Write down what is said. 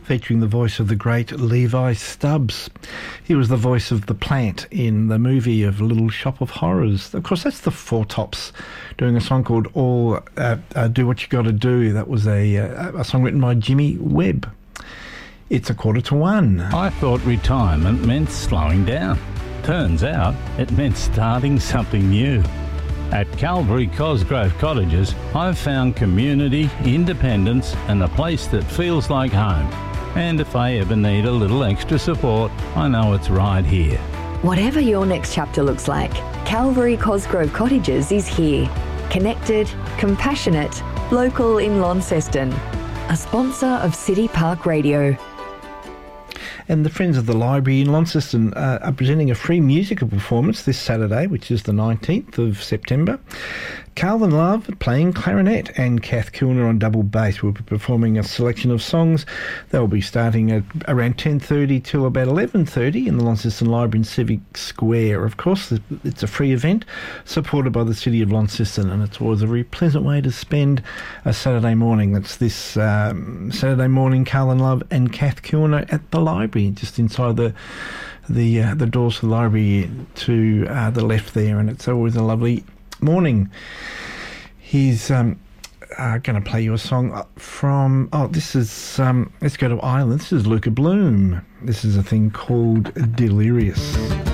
featuring the voice of the great Levi Stubbs. He was the voice of the plant in the movie of Little Shop of Horrors. Of course, that's the Four Tops doing a song called All Do What You Gotta Do. That was a song written by Jimmy Webb. It's 1:45. I thought retirement meant slowing down. Turns out it meant starting something new. At Calvary Cosgrove Cottages, I've found community, independence and a place that feels like home. And if I ever need a little extra support, I know it's right here. Whatever your next chapter looks like, Calvary Cosgrove Cottages is here. Connected, compassionate, local in Launceston. A sponsor of City Park Radio. And the Friends of the Library in Launceston are presenting a free musical performance this Saturday, which is the 19th of September. Calvin Love playing clarinet and Kath Kilner on double bass will be performing a selection of songs. They'll be starting at around 10:30 till about 11:30 in the Launceston Library in Civic Square. Of course, it's a free event supported by the City of Launceston, and it's always a very pleasant way to spend a Saturday morning. That's this Saturday morning, Calvin Love and Kath Kilner at the library, just inside the doors of the library to the left there, and it's always a lovely morning. He's going to play you a song from let's go to Ireland. This is Luca Bloom. This is a thing called Delirious.